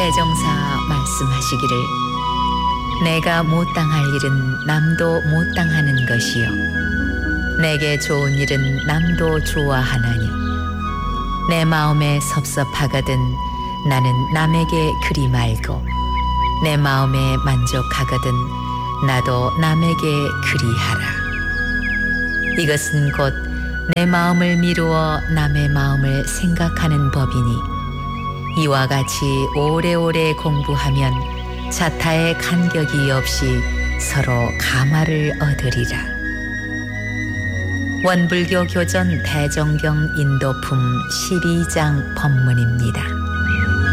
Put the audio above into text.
대종사 말씀하시기를 내가 못 당할 일은 남도 못 당하는 것이요 내게 좋은 일은 남도 좋아하나니 내 마음에 섭섭하거든 나는 남에게 그리 말고 내 마음에 만족하거든 나도 남에게 그리하라. 이것은 곧 내 마음을 미루어 남의 마음을 생각하는 법이니 이와 같이 오래오래 공부하면 자타의 간격이 없이 서로 감화를 얻으리라. 원불교 교전 대정경 인도품 12장 법문입니다.